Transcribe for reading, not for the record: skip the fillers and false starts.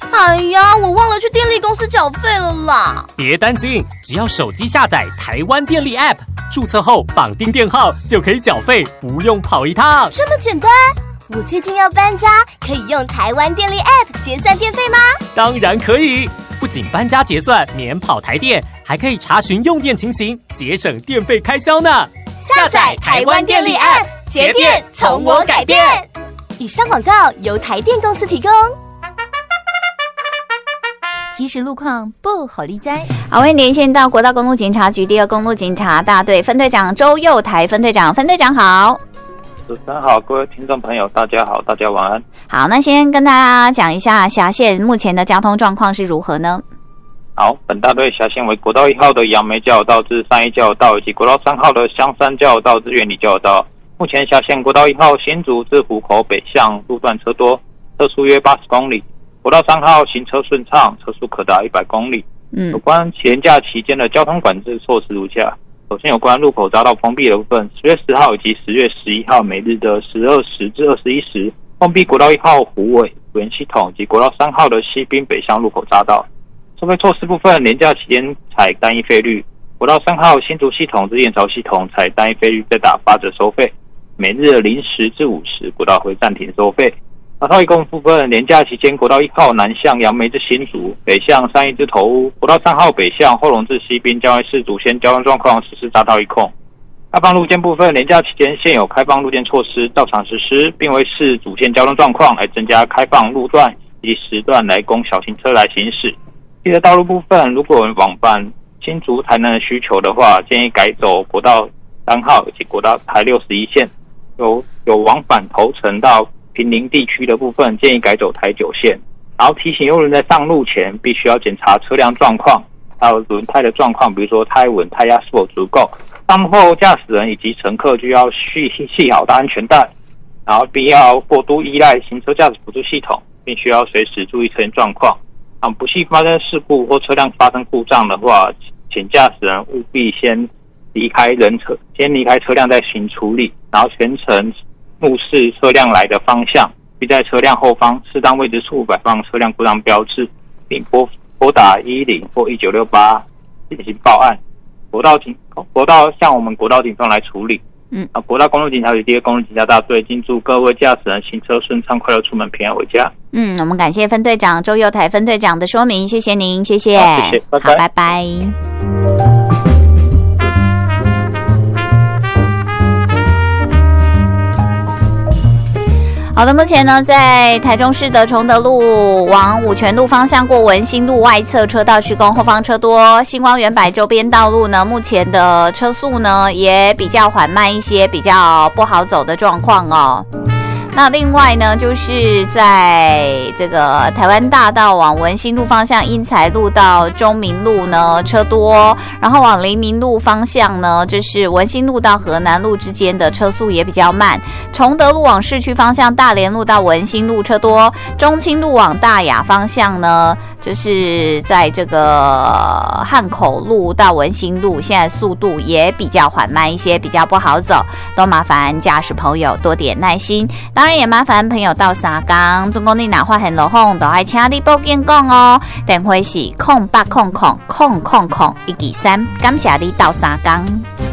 哎呀，我忘了去电力公司缴费了啦。 别担心，只要手机下载台湾电力 App， 注册后绑定电号就可以缴费，不用跑一趟。 这么简单？我最近要搬家，可以用台湾电力 App 结算电费吗？ 当然可以，不仅搬家结算免跑台电，还可以查询用电情形，节省电费开销呢。 下载台湾电力 App， 节电从我改变。以上广告由台电公司提供。 即时路况不好利哉。 好，欢迎连线到国道公路警察局第2公路警察大队分队长周佑台分队长，分队长好。 主持人好，各位听众朋友大家好，大家晚安。 好，那先跟大家讲一下辖线目前的交通状况是如何呢？ 好，本大队辖线为国道1号的杨梅交流道至三义交流道，以及国道3号的香山交流道至苑里交流道。目前辖线国道1号新竹至湖口北向路段车多，车速约80公里。国道3号行车顺畅，车速可达100公里。有关连假期间的交通管制措施如下。首先有关路口匝道封闭的部分，10月10号以及10月11号每日的12时至21时，封闭国道1号虎尾原系统及国道3号的西滨北向路口匝道。收费措施部分，连假期间采单一费率，国道3号新竹系统至燕巢系统采单一费率再打8折收费，每日的0时至5时国道会暂停收费。那套一共部分，连假期间国道1号南向杨梅至新竹，北向三义至头屋，国道3号北向后龙至西滨将会视主线交通状况实施大套一控。开放路肩部分，连假期间现有开放路肩措施照常实施，并会视主线交通状况来增加开放路段以及时段来供小型车来行驶。记得道路部分，如果往返新竹台南的需求的话，建议改走国道3号以及国道台61线，有往返头城到坪林地区的部分，建议改走台9线。然后提醒游人在上路前必须要检查车辆状况，还有轮胎的状况，比如说胎稳、胎压是否足够。上路后驾驶人以及乘客就要系好的安全带，然后不要过度依赖行车驾驶辅助系统，并需要随时注意车辆状况。不幸发生事故或车辆发生故障的话，请驾驶人务必先离开车辆再行处理，然后全程目视车辆来的方向，并在车辆后方适当位置处摆放车辆故障标志，并拨打110或1968进行报案。国道向我们国道警方来处理。国道公路警察局第2公路警察大队敬祝各位驾驶人行车顺畅，快乐出门，平安回家。 我们感谢分队长周佑台分队长的说明，谢谢您，谢谢。 好，谢谢，拜拜。 好，拜拜。好的，目前呢，在台中市的崇德路往五权路方向过文心路外侧车道施工，后方车多。星光园柏周边道路呢，目前的车速呢也比较缓慢一些，比较不好走的状况哦。那另外呢，就是在这个台湾大道往文心路方向，英才路到中明路呢车多，然后往黎明路方向呢，就是文心路到河南路之间的车速也比较慢。崇德路往市区方向，大连路到文心路车多，中清路往大雅方向呢，就是在这个汉口路到文心路，现在速度也比较缓慢一些，比较不好走，都麻烦驾驶朋友多点耐心。当然也麻烦朋友到三港，总共你哪发现路况，都爱请你报警讲哦。电话是0800000013，感谢你到三港。